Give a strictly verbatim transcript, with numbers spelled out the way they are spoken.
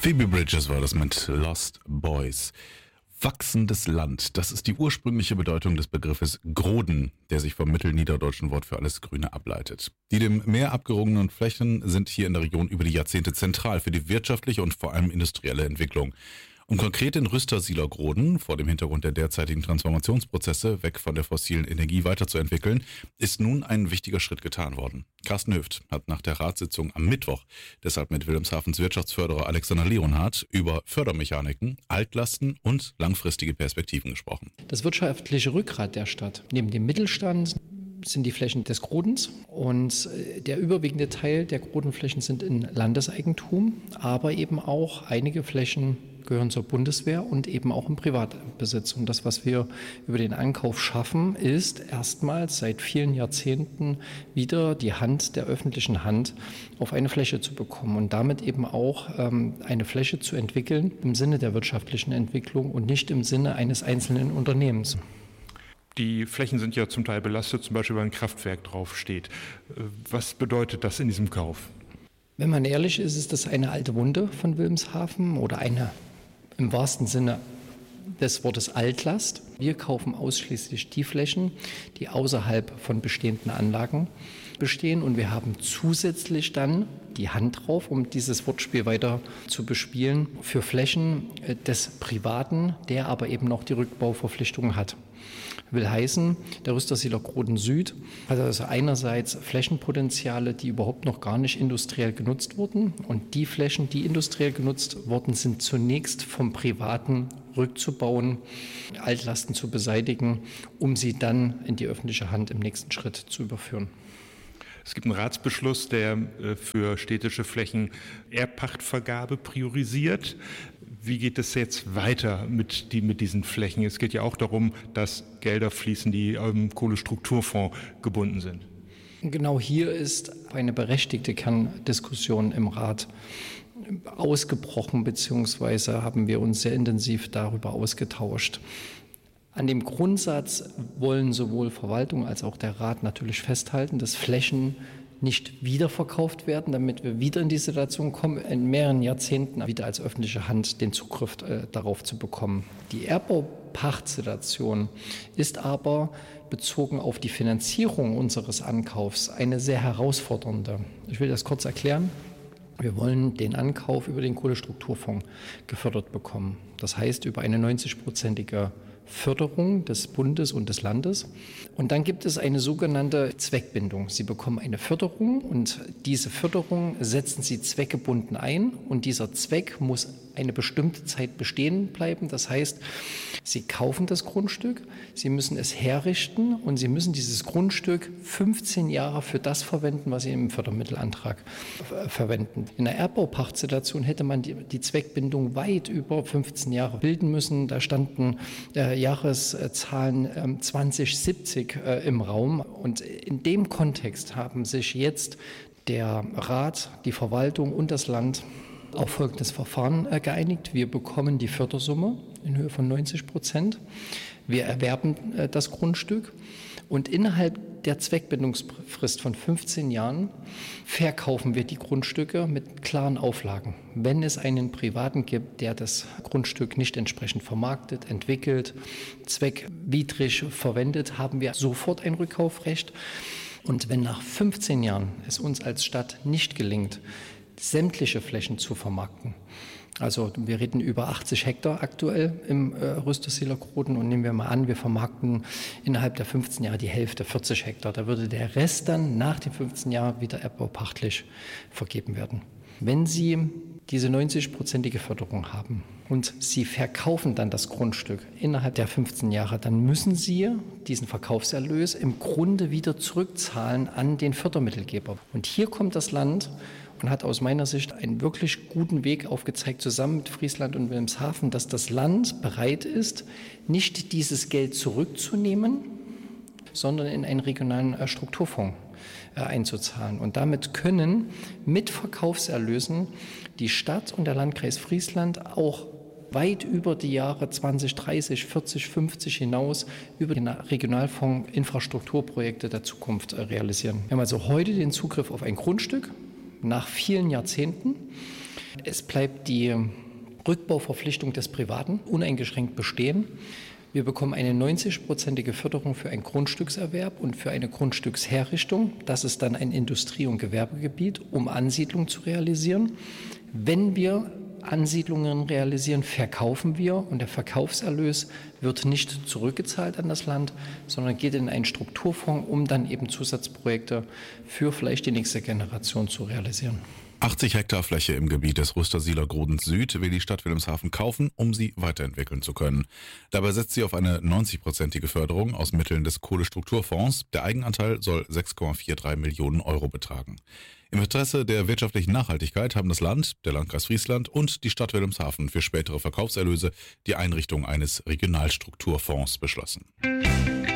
Phoebe Bridgers war das mit Lost Boys. Wachsendes Land, das ist die ursprüngliche Bedeutung des Begriffes Groden, der sich vom mittelniederdeutschen Wort für alles Grüne ableitet. Die dem Meer abgerungenen Flächen sind hier in der Region über die Jahrzehnte zentral für die wirtschaftliche und vor allem industrielle Entwicklung. Um konkret in Rüstersieler Groden vor dem Hintergrund der derzeitigen Transformationsprozesse weg von der fossilen Energie weiterzuentwickeln, ist nun ein wichtiger Schritt getan worden. Carsten Hüft hat nach der Ratssitzung am Mittwoch deshalb mit Wilhelmshavens Wirtschaftsförderer Alexander Leonhardt über Fördermechaniken, Altlasten und langfristige Perspektiven gesprochen. Das wirtschaftliche Rückgrat der Stadt neben dem Mittelstand sind die Flächen des Grodens und der überwiegende Teil der Grodenflächen sind in Landeseigentum, aber eben auch einige Flächen gehören zur Bundeswehr und eben auch im Privatbesitz. Und das, was wir über den Ankauf schaffen, ist erstmals seit vielen Jahrzehnten wieder die Hand der öffentlichen Hand auf eine Fläche zu bekommen und damit eben auch ähm, eine Fläche zu entwickeln im Sinne der wirtschaftlichen Entwicklung und nicht im Sinne eines einzelnen Unternehmens. Die Flächen sind ja zum Teil belastet, zum Beispiel, weil ein Kraftwerk draufsteht. Was bedeutet das in diesem Kauf? Wenn man ehrlich ist, ist das eine alte Wunde von Wilhelmshaven oder eine im wahrsten Sinne des Wortes Altlast. Wir kaufen ausschließlich die Flächen, die außerhalb von bestehenden Anlagen bestehen und wir haben zusätzlich dann die Hand drauf, um dieses Wortspiel weiter zu bespielen, für Flächen des Privaten, der aber eben noch die Rückbauverpflichtungen hat. Will heißen, der Rüstersieler Groden Süd hat also einerseits Flächenpotenziale, die überhaupt noch gar nicht industriell genutzt wurden. Und die Flächen, die industriell genutzt wurden, sind zunächst vom Privaten rückzubauen, Altlasten zu beseitigen, um sie dann in die öffentliche Hand im nächsten Schritt zu überführen. Es gibt einen Ratsbeschluss, der für städtische Flächen Erbpachtvergabe priorisiert. Wie geht es jetzt weiter mit, die, mit diesen Flächen? Es geht ja auch darum, dass Gelder fließen, die im Kohlestrukturfonds gebunden sind. Genau hier ist eine berechtigte Kerndiskussion im Rat ausgebrochen, beziehungsweise haben wir uns sehr intensiv darüber ausgetauscht. An dem Grundsatz wollen sowohl Verwaltung als auch der Rat natürlich festhalten, dass Flächen nicht wiederverkauft werden, damit wir wieder in die Situation kommen, in mehreren Jahrzehnten wieder als öffentliche Hand den Zugriff äh, darauf zu bekommen. Die Erbbaupacht-Situation ist aber bezogen auf die Finanzierung unseres Ankaufs eine sehr herausfordernde. Ich will das kurz erklären. Wir wollen den Ankauf über den Kohlestrukturfonds gefördert bekommen. Das heißt über eine neunzig-prozentige Förderung des Bundes und des Landes. Und dann gibt es eine sogenannte Zweckbindung. Sie bekommen eine Förderung und diese Förderung setzen Sie zweckgebunden ein und dieser Zweck muss eine bestimmte Zeit bestehen bleiben. Das heißt, Sie kaufen das Grundstück, Sie müssen es herrichten und Sie müssen dieses Grundstück fünfzehn Jahre für das verwenden, was Sie im Fördermittelantrag verwenden. In der Erbbaupacht-Situation hätte man die, die Zweckbindung weit über fünfzehn Jahre bilden müssen. Da standen äh, Jahreszahlen äh, zwanzig siebzig äh, im Raum und in dem Kontext haben sich jetzt der Rat, die Verwaltung und das Land auf folgendes Verfahren äh, geeinigt. Wir bekommen die Fördersumme in Höhe von neunzig Prozent. Wir erwerben äh, das Grundstück und innerhalb der Zweckbindungsfrist von fünfzehn Jahren verkaufen wir die Grundstücke mit klaren Auflagen. Wenn es einen Privaten gibt, der das Grundstück nicht entsprechend vermarktet, entwickelt, zweckwidrig verwendet, haben wir sofort ein Rückkaufrecht. Und wenn nach fünfzehn Jahren es uns als Stadt nicht gelingt, sämtliche Flächen zu vermarkten, also wir reden über achtzig Hektar aktuell im äh, Rüstersieler Groden und nehmen wir mal an, wir vermarkten innerhalb der fünfzehn Jahre die Hälfte, vierzig Hektar. Da würde der Rest dann nach den fünfzehn Jahren wieder erbbaupachtlich vergeben werden. Wenn Sie diese neunzig-prozentige Förderung haben und Sie verkaufen dann das Grundstück innerhalb der fünfzehn Jahre, dann müssen Sie diesen Verkaufserlös im Grunde wieder zurückzahlen an den Fördermittelgeber. Und hier kommt das Land und hat aus meiner Sicht einen wirklich guten Weg aufgezeigt, zusammen mit Friesland und Wilhelmshaven, dass das Land bereit ist, nicht dieses Geld zurückzunehmen, sondern in einen regionalen Strukturfonds einzuzahlen. Und damit können mit Verkaufserlösen die Stadt und der Landkreis Friesland auch weit über die Jahre zwanzig, dreißig, vierzig, fünfzig hinaus über den Regionalfonds Infrastrukturprojekte der Zukunft realisieren. Wir haben also heute den Zugriff auf ein Grundstück nach vielen Jahrzehnten Es bleibt die Rückbauverpflichtung des Privaten uneingeschränkt bestehen. Wir bekommen eine neunzig-prozentige Förderung für einen Grundstückserwerb und für eine Grundstücksherrichtung. Das ist dann ein Industrie- und Gewerbegebiet, um Ansiedlung zu realisieren. Wenn wir Ansiedlungen realisieren, verkaufen wir und der Verkaufserlös wird nicht zurückgezahlt an das Land, sondern geht in einen Strukturfonds, um dann eben Zusatzprojekte für vielleicht die nächste Generation zu realisieren. achtzig Hektar Fläche im Gebiet des Rüstersieler Grodens Süd will die Stadt Wilhelmshaven kaufen, um sie weiterentwickeln zu können. Dabei setzt sie auf eine neunzig-prozentige Förderung aus Mitteln des Kohlestrukturfonds. Der Eigenanteil soll sechs Komma dreiundvierzig Millionen Euro betragen. Im Interesse der wirtschaftlichen Nachhaltigkeit haben das Land, der Landkreis Friesland und die Stadt Wilhelmshaven für spätere Verkaufserlöse die Einrichtung eines Regionalstrukturfonds beschlossen.